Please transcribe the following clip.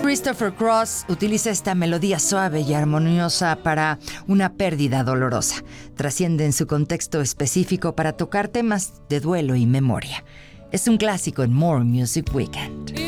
Christopher Cross utiliza esta melodía suave y armoniosa para una pérdida dolorosa. Trasciende en su contexto específico para tocar temas de duelo y memoria. Es un clásico en More Music Weekend.